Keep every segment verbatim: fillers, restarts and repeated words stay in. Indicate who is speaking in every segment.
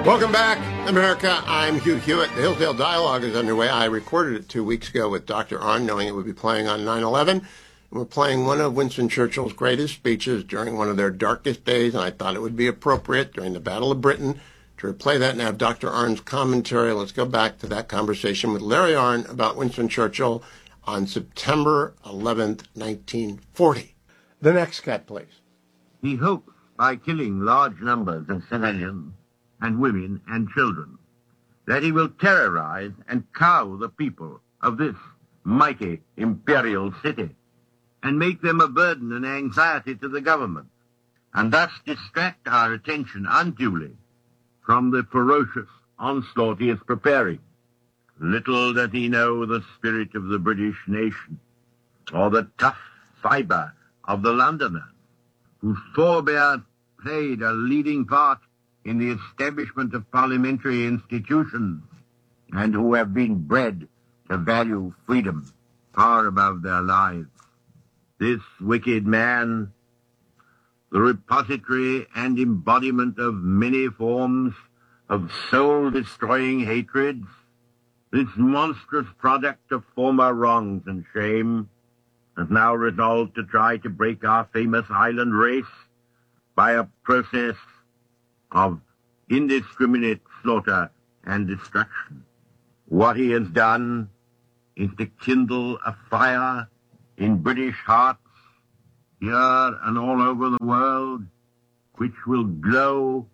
Speaker 1: Welcome back, America. I'm Hugh Hewitt. The Hillsdale Dialogue is underway. I recorded it two weeks ago with Doctor Arnn, knowing it would be playing on nine eleven. And we're playing one of Winston Churchill's greatest speeches during one of their darkest days, and I thought it would be appropriate during the Battle of Britain to replay that and have Doctor Arnn's commentary. Let's go back to that conversation with Larry Arnn about Winston Churchill on September eleventh, nineteen forty. The next cut, please.
Speaker 2: He hopes, by killing large numbers of civilians and women and children, that he will terrorize and cow the people of this mighty imperial city and make them a burden and anxiety to the government, and thus distract our attention unduly from the ferocious onslaught he is preparing. Little does he know the spirit of the British nation, or the tough fibre of the Londoner, whose forebears played a leading part in the establishment of parliamentary institutions, and who have been bred to value freedom far above their lives. This wicked man, the repository and embodiment of many forms of soul-destroying hatreds, this monstrous product of former wrongs and shame, has now resolved to try to break our famous island race by a process of indiscriminate slaughter and destruction. What he has done is to kindle a fire in British hearts, here and all over the world, which will glow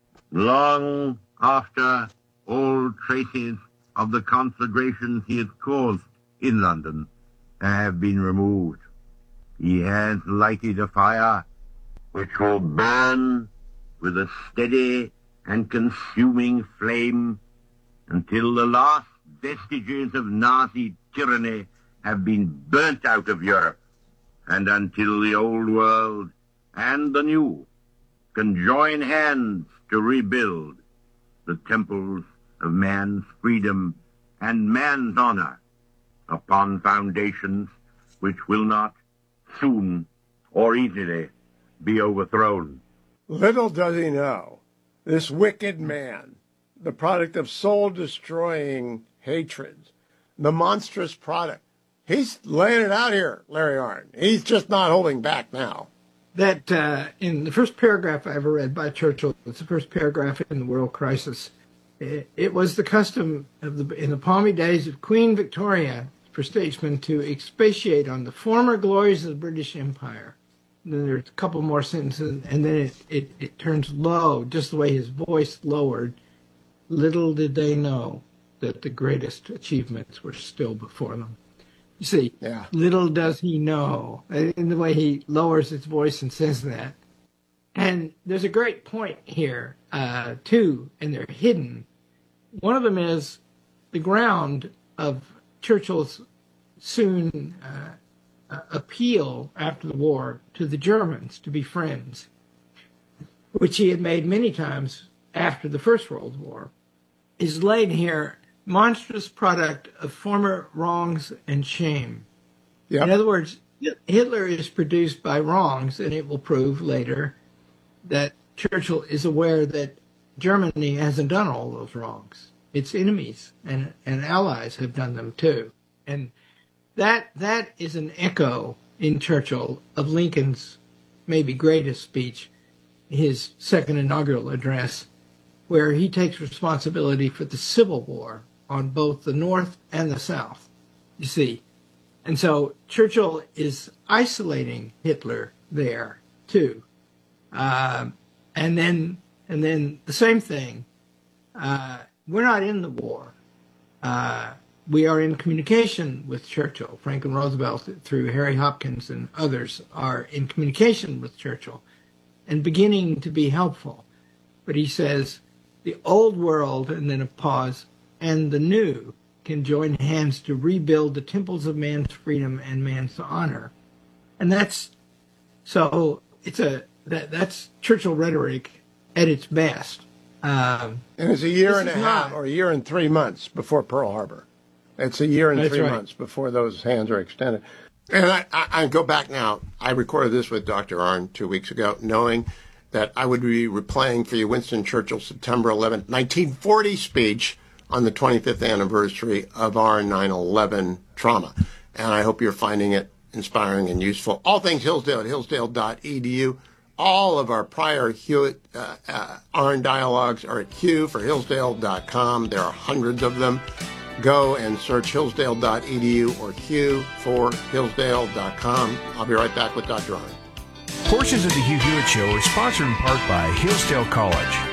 Speaker 2: long after all traces of the conflagrations he has caused in London have been removed. He has lighted a fire which will burn with a steady and consuming flame until the last vestiges of Nazi tyranny have been burnt out of Europe, and until the old world and the new can join hands to rebuild the temples of man's freedom and man's honor upon foundations which will not soon or easily be overthrown.
Speaker 1: Little does he know, this wicked man, the product of soul-destroying hatred, the monstrous product, he's laying it out here, Larry Arnn. He's just not holding back now.
Speaker 3: That uh, in the first paragraph I ever read by Churchill, it's the first paragraph in the World Crisis, it, it was the custom of the in the palmy days of Queen Victoria for statesmen to expatiate on the former glories of the British Empire. And then there's a couple more sentences, and then it, it, it turns low, just the way his voice lowered. Little did they know that the greatest achievements were still before them. You see, yeah. Little does he know, in the way he lowers his voice and says that. And there's a great point here, uh, too, and they're hidden. One of them is the ground of Churchill's soon uh, appeal after the war to the Germans to be friends, which he had made many times after the First World War, is laid here, monstrous product of former wrongs and shame. Yep. In other words, Hitler is produced by wrongs, and it will prove later that Churchill is aware that Germany hasn't done all those wrongs. Its enemies and, and allies have done them too. And That that is an echo in Churchill of Lincoln's maybe greatest speech, his second inaugural address, where he takes responsibility for the Civil War on both the North and the South, you see. And so Churchill is isolating Hitler there, too. Uh, and then and then the same thing. Uh, we're not in the war. Uh, we are in communication with Churchill. Franklin Roosevelt, through Harry Hopkins and others, are in communication with Churchill and beginning to be helpful. But he says the old world, and then a pause, and the new can join hands to rebuild the temples of man's freedom and man's honor. And that's, so it's a, that that's Churchill rhetoric at its best. Um,
Speaker 1: and it's a year and a half, not, or a year and three months before Pearl Harbor. It's a year and
Speaker 3: that's
Speaker 1: three
Speaker 3: right.
Speaker 1: months before those hands are extended. And I, I, I go back now. I recorded this with Doctor Arnn two weeks ago, knowing that I would be replaying for you Winston Churchill's September eleventh, nineteen forty speech on the twenty-fifth anniversary of our nine eleven trauma. And I hope you're finding it inspiring and useful. All things Hillsdale at hillsdale dot e d u. All of our prior Hewitt uh, uh, Arnn dialogues are at Hugh for hillsdale dot com. There are hundreds of them. Go and search hillsdale dot e d u or Hugh for hillsdale dot com. I'll be right back with Doctor Arnn.
Speaker 4: Portions of the Hugh Hewitt Show are sponsored in part by Hillsdale College.